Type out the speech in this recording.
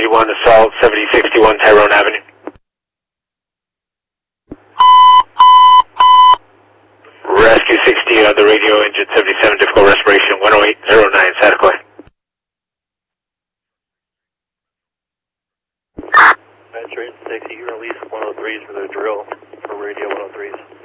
71 Assault, 7061 Tyrone Avenue. Rescue 60 on the radio, engine 77, difficult respiration, 10809, Santa Clay. Train 60, you release 103s for the drill for radio 103s.